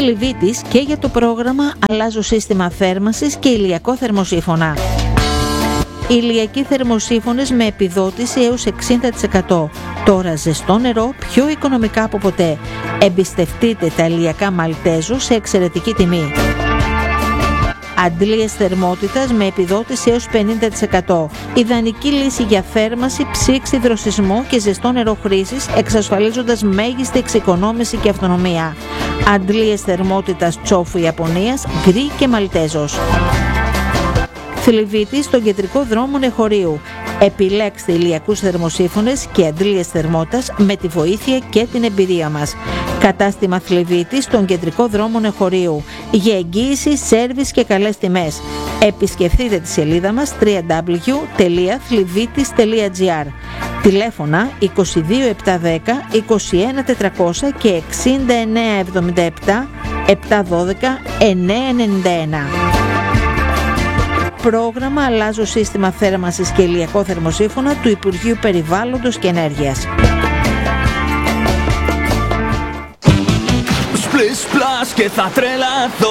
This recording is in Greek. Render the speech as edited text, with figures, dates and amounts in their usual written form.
Θλιβύτης και για το πρόγραμμα αλλάζω σύστημα θέρμανσης και ηλιακό θερμοσύφωνα. Ηλιακοί θερμοσύφωνες με επιδότηση έως 60%. Τώρα ζεστό νερό πιο οικονομικά από ποτέ. Εμπιστευτείτε τα ηλιακά Μαλτέζο σε εξαιρετική τιμή. Αντλίες θερμότητας με επιδότηση έως 50%. Ιδανική λύση για θέρμανση, ψήξη, δροσισμό και ζεστό νερό χρήσης, εξασφαλίζοντας μέγιστη εξοικονόμηση και αυτονομία. Αντλίες θερμότητας Τσόφου Ιαπωνίας, γκρι και Μαλτέζος. Θλιβύτη στον κεντρικό δρόμο Νεχωρίου. Επιλέξτε ηλιακούς θερμοσύφωνες και αντλίες θερμότητας με τη βοήθεια και την εμπειρία μας. Κατάστημα Θλιβύτη στον κεντρικό δρόμο Νεχωρίου. Για εγγύηση, σέρβις και καλές τιμές. Επισκεφτείτε τη σελίδα μας www.thlivitis.gr. Τηλέφωνα 22 710 21 400 και 69 77 712 991. Πρόγραμμα αλλάζω σύστημα θέρμανσης και ηλιακό θερμοσύφωνα του Υπουργείου Περιβάλλοντος και Ενέργειας. Splish splash και θα τρελαθώ.